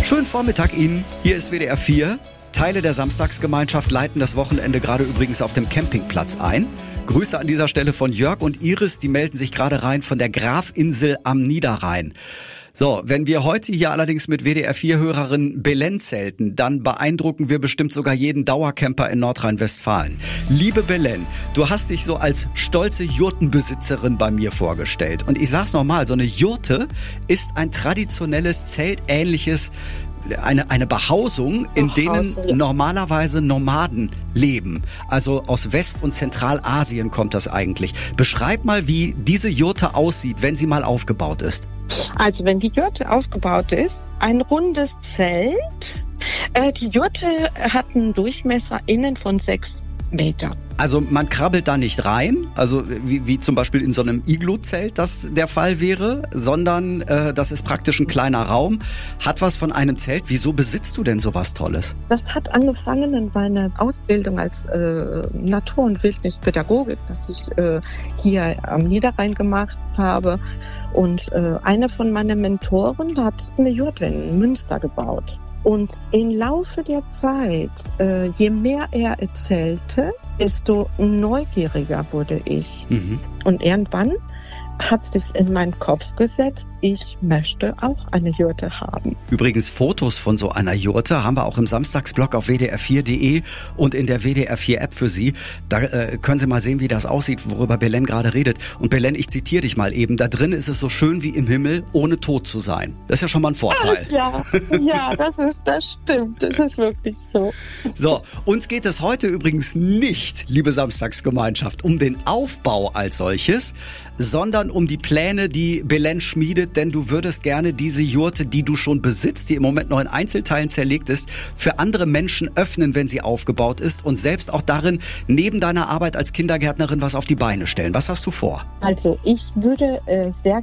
Schönen Vormittag Ihnen. Hier ist WDR 4. Teile der Samstagsgemeinschaft leiten das Wochenende gerade übrigens auf dem Campingplatz ein. Grüße an dieser Stelle von Jörg und Iris, die melden sich gerade rein von der Grafinsel am Niederrhein. So, wenn wir heute hier allerdings mit WDR 4-Hörerin Belen zelten, dann beeindrucken wir bestimmt sogar jeden Dauercamper in Nordrhein-Westfalen. Liebe Belen, du hast dich so als stolze Jurtenbesitzerin bei mir vorgestellt. Und ich sag's nochmal, so eine Jurte ist ein traditionelles, zeltähnliches, eine Behausung, in denen normalerweise Nomaden leben. Also aus West- und Zentralasien kommt das eigentlich. Beschreib mal, wie diese Jurte aussieht, wenn sie mal aufgebaut ist. Also wenn die Jurte aufgebaut ist, ein rundes Zelt. Die Jurte hat einen Durchmesser innen von 6 Meter. Also man krabbelt da nicht rein, also wie zum Beispiel in so einem Iglu-Zelt das der Fall wäre, sondern das ist praktisch ein kleiner Raum, hat was von einem Zelt. Wieso besitzt du denn sowas Tolles? Das hat angefangen in meiner Ausbildung als Natur- und Wildnispädagogik, dass ich hier am Niederrhein gemacht habe. Und einer von meinen Mentoren hat eine Jurte in Münster gebaut. Und im Laufe der Zeit, je mehr er erzählte, desto neugieriger wurde ich. Und irgendwann hat sich in meinen Kopf gesetzt, ich möchte auch eine Jurte haben. Übrigens Fotos von so einer Jurte haben wir auch im Samstagsblog auf wdr4.de und in der WDR 4 App für Sie. Da können Sie mal sehen, wie das aussieht, worüber Belen gerade redet. Und Belen, ich zitiere dich mal eben, da drin ist es so schön wie im Himmel, ohne tot zu sein. Das ist ja schon mal ein Vorteil. Ja, das stimmt. Das ist wirklich so. So, uns geht es heute übrigens nicht, liebe Samstagsgemeinschaft, um den Aufbau als solches, sondern um die Pläne, die Belen schmiedet, denn du würdest gerne diese Jurte, die du schon besitzt, die im Moment noch in Einzelteilen zerlegt ist, für andere Menschen öffnen, wenn sie aufgebaut ist und selbst auch darin neben deiner Arbeit als Kindergärtnerin was auf die Beine stellen. Was hast du vor? Also ich würde sehr